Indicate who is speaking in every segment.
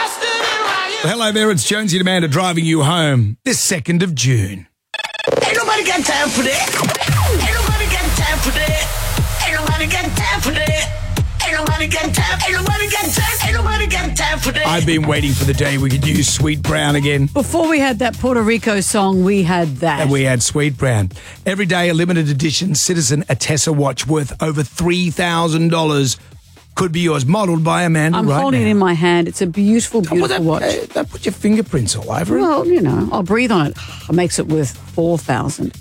Speaker 1: Well, hello there, it's Jonesy and Amanda driving you home this 2nd of June.
Speaker 2: Ain't nobody got time for that. Ain't nobody got time for that. Ain't nobody got time for that. Ain't nobody got time. Ain't nobody got time. Ain't nobody got time for that.
Speaker 1: I've been waiting for the day we could use Sweet Brown again.
Speaker 3: Before we had that Puerto Rico song, we had that.
Speaker 1: And we had Sweet Brown. Every day, a limited edition Citizen Atessa watch worth over $3,000 could be yours, modelled by Amanda
Speaker 3: I'm
Speaker 1: right
Speaker 3: holding
Speaker 1: now.
Speaker 3: it in my hand. It's a beautiful, beautiful watch.
Speaker 1: Don't put your fingerprints all over it.
Speaker 3: Well, you know, I'll breathe on it. It makes it worth $4,000.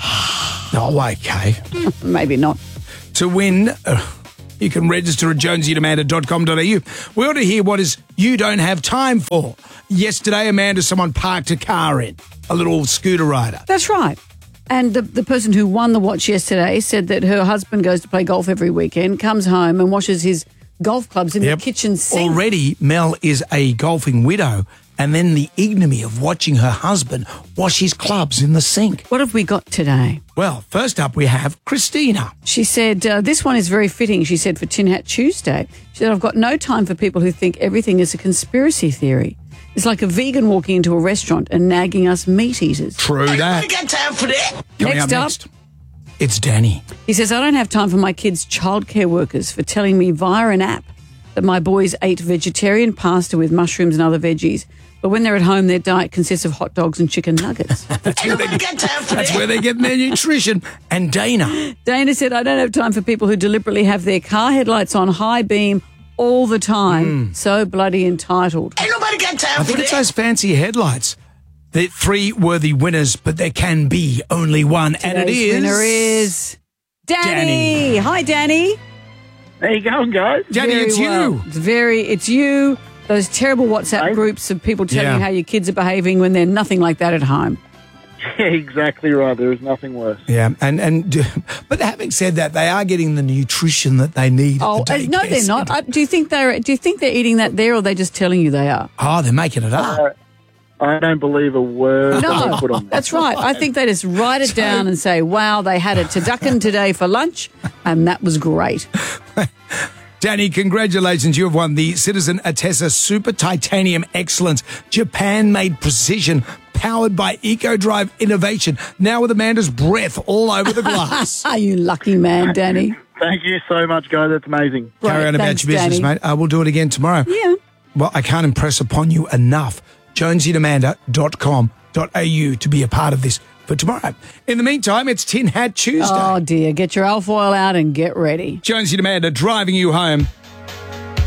Speaker 1: Oh, okay.
Speaker 3: Maybe not.
Speaker 1: To win, you can register at jonesyandamanda.com.au. We ought to hear what is you don't have time for. Yesterday, Amanda, someone parked a car in, a little scooter rider.
Speaker 3: That's right. And the person who won the watch yesterday said that her husband goes to play golf every weekend, comes home and washes his golf clubs in the kitchen sink.
Speaker 1: Already, Mel is a golfing widow, and then the ignominy of watching her husband wash his clubs in the sink.
Speaker 3: What have we got today?
Speaker 1: Well, first up we have Christina.
Speaker 3: She said, this one is very fitting, she said, for Tin Hat Tuesday. She said, I've got no time for people who think everything is a conspiracy theory. It's like a vegan walking into a restaurant and nagging us meat eaters.
Speaker 1: True
Speaker 2: Ain't
Speaker 1: that.
Speaker 2: nobody got time for that.
Speaker 1: Coming
Speaker 3: Next up.
Speaker 1: it's Danny.
Speaker 3: He says, I don't have time for my kids' childcare workers for telling me via an app that my boys ate vegetarian pasta with mushrooms and other veggies. But when they're at home, their diet consists of hot dogs and chicken nuggets.
Speaker 2: Ain't nobody got time for
Speaker 1: That's
Speaker 2: that.
Speaker 1: where they're getting their nutrition. And Dana.
Speaker 3: Dana said, I don't have time for people who deliberately have their car headlights on high beam all the time. So bloody entitled.
Speaker 2: Ain't nobody got time
Speaker 1: I
Speaker 2: for
Speaker 1: think it's
Speaker 2: that.
Speaker 1: those fancy headlights. They're 3 worthy winners, but there can be only one. And it
Speaker 3: Today's
Speaker 1: is...
Speaker 3: winner is Danny.
Speaker 1: Danny.
Speaker 3: Hi, Danny.
Speaker 4: How you going, guys?
Speaker 1: Danny,
Speaker 3: Very
Speaker 1: it's
Speaker 3: well.
Speaker 1: you.
Speaker 3: It's you. Those terrible WhatsApp groups of people telling
Speaker 1: Yeah.
Speaker 3: you how your kids are behaving when they're nothing like that at home.
Speaker 4: Yeah, exactly right. There is nothing worse.
Speaker 1: Yeah, but having said that, they are getting the nutrition that they need.
Speaker 3: Oh,
Speaker 1: at the
Speaker 3: no,
Speaker 1: daycare
Speaker 3: they're not.
Speaker 1: centre.
Speaker 3: Do you think they're eating that there, or are they just telling you they are?
Speaker 1: Oh, they're making it up.
Speaker 4: I don't believe a word that
Speaker 3: No,
Speaker 4: they put on.
Speaker 3: that's right. I think they just write it down and say, wow, they had a turducken today for lunch, and that was great.
Speaker 1: Danny, congratulations. You have won the Citizen Atessa Super Titanium Excellence Japan-made precision powered by EcoDrive innovation. Now with Amanda's breath all over the glass.
Speaker 3: Are you lucky man, Danny?
Speaker 4: Thank you so much, guys. That's amazing.
Speaker 1: Carry on about
Speaker 3: thanks,
Speaker 1: your business,
Speaker 3: Danny.
Speaker 1: mate. We'll do it again tomorrow.
Speaker 3: Yeah.
Speaker 1: Well, I can't impress upon you enough. jonesyandamanda.com.au to be a part of this for tomorrow. In the meantime, it's Tin Hat Tuesday.
Speaker 3: Oh, dear. Get your alfoil out and get ready.
Speaker 1: Jonesy and Amanda driving you home.